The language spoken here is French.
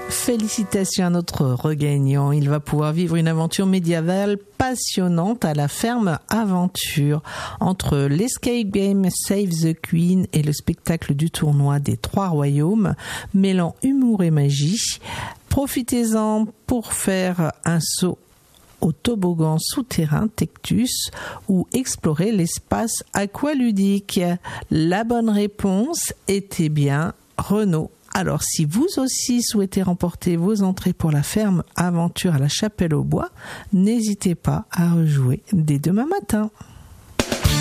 Félicitations à notre regagnant. Il va pouvoir vivre une aventure médiévale passionnante à la ferme Aventure. Entre l'escape game Save the Queen et le spectacle du tournoi des Trois Royaumes, mêlant humour et magie, profitez-en pour faire un saut au toboggan souterrain Tectus ou explorer l'espace aqualudique. La bonne réponse était bien Renault. Alors, si vous aussi souhaitez remporter vos entrées pour la ferme Aventure à la Chapelle-aux-Bois, n'hésitez pas à rejouer dès demain matin.